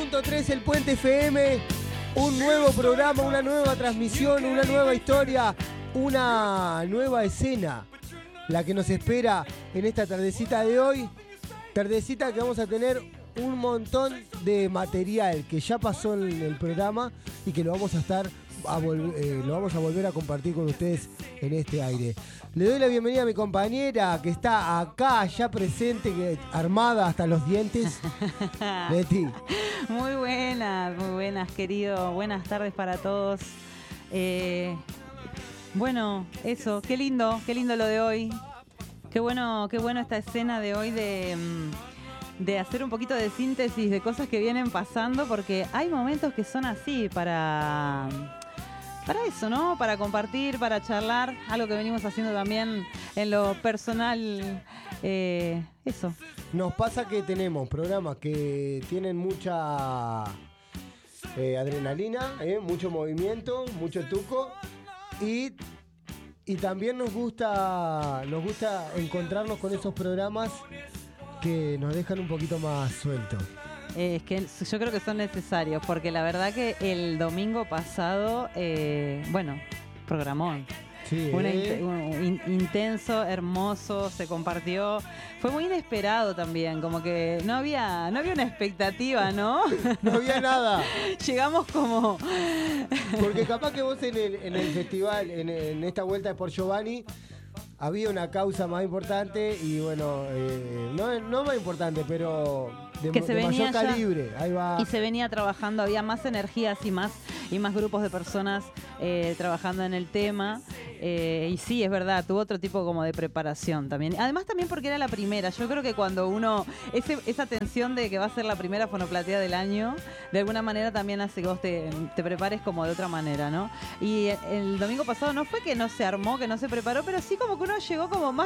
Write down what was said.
101.3 El Puente FM, un nuevo programa, una nueva transmisión, una nueva historia, una nueva escena, la que nos espera en esta tardecita de hoy, tardecita que vamos a tener un montón de material que ya pasó en el programa y que lo vamos a volver a compartir con ustedes en este aire. Le doy la bienvenida a mi compañera que está acá, ya presente, armada hasta los dientes. Betty. Muy buenas, querido. Buenas tardes para todos. Bueno, eso, qué lindo lo de hoy. Qué bueno esta escena de hoy de hacer un poquito de síntesis de cosas que vienen pasando, porque hay momentos que son así para eso, ¿no? Para compartir, para charlar, algo que venimos haciendo también en lo personal, eso. Nos pasa que tenemos programas que tienen mucha adrenalina, mucho movimiento, mucho tuco y también nos gusta encontrarnos con esos programas que nos dejan un poquito más sueltos. Es que yo creo que son necesarios, porque la verdad que el domingo pasado, programón. Sí, Intenso, hermoso, se compartió. Fue muy inesperado también, como que no había una expectativa, ¿no? No había nada. Llegamos como... Porque capaz que vos en el festival, en esta vuelta de Por Giovanni, había una causa más importante y bueno, no más importante, pero de mayor calibre. Ahí va. Y se venía trabajando, había más energías y más grupos de personas trabajando en el tema. Y sí, es verdad, tuvo otro tipo como de preparación también. Además también porque era la primera. Yo creo que cuando uno, esa tensión de que va a ser la primera fonoplatea del año, de alguna manera también hace que vos te prepares como de otra manera, ¿no? Y el domingo pasado no fue que no se armó, que no se preparó, pero sí como que uno llegó como más